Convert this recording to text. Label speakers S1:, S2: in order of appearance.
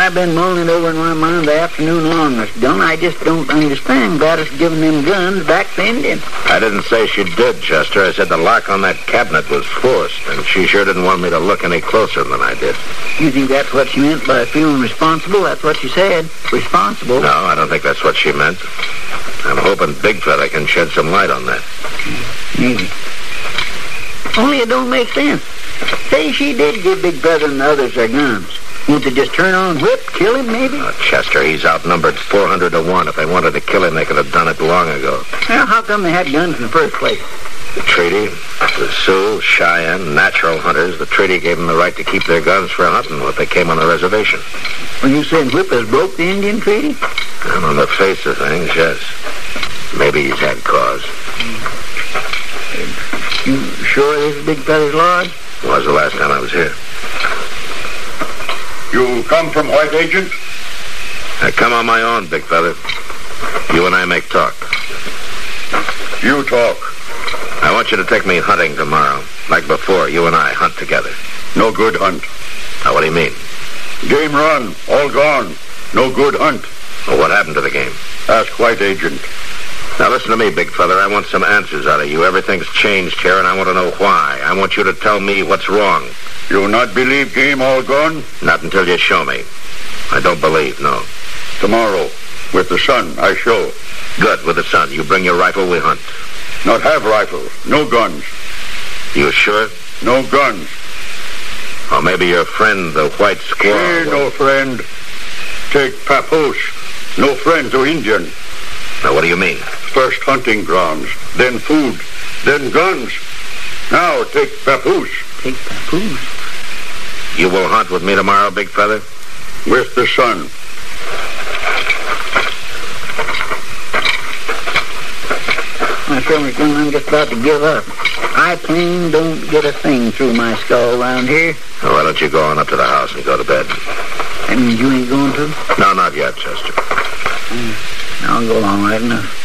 S1: I've been mulling it over in my mind the afternoon long, Mr. Dillon. I just don't understand Gladys giving them guns back to Indian.
S2: I didn't say she did, Chester. I said the lock on that cabinet was forced, and she sure didn't want me to look any closer than I did.
S1: You think that's what she meant by feeling responsible? That's what she said. Responsible.
S2: No, I don't think that's what she meant. I'm hoping Big Feather can shed some light on that.
S1: Maybe. Only it don't make sense. Say she did give Big Feather and the others their guns. Won't they just turn on whip, kill him, maybe?
S2: Oh, Chester, he's outnumbered 400 to 1. If they wanted to kill him, they could have done it long ago.
S1: Well, how come they had guns in the first place?
S2: The treaty, the Sioux, Cheyenne, natural hunters, the treaty gave them the right to keep their guns for hunting if they came on the reservation.
S1: When you saying Whip has broke the Indian treaty?
S2: And on the face of things, yes. Maybe he's had cause.
S1: You sure this is Big Feather's lodge?
S2: Was the last time I was here.
S3: You come from White Agent?
S2: I come on my own, Big Feather. You and I make talk.
S3: You talk.
S2: I want you to take me hunting tomorrow. Like before, you and I hunt together.
S3: No good hunt.
S2: Now, what do you mean?
S3: Game run. All gone. No good hunt.
S2: Well, what happened to the game?
S3: Ask White Agent.
S2: Now, listen to me, Big Feather. I want some answers out of you. Everything's changed here, and I want to know why. I want you to tell me what's wrong.
S3: You not believe game all gone?
S2: Not until you show me. I don't believe, no.
S3: Tomorrow, with the sun, I show.
S2: Good, with the sun. You bring your rifle, we hunt.
S3: Not have rifle. No guns.
S2: You sure?
S3: No guns.
S2: Or maybe your friend, the White Squaw...
S3: No friend. Take Papoose. No friend to Indian.
S2: Now, what do you mean?
S3: First hunting grounds, then food, then guns. Now take Papoose.
S1: Take Papoose?
S2: You will hunt with me tomorrow, Big Feather?
S3: With the sun.
S1: I feel like I'm just about to give up. I plain don't get a thing through my skull around here.
S2: Well, why don't you go on up to the house and go to bed?
S1: That means you ain't going to?
S2: No, not yet, Chester.
S1: I'll go along right enough.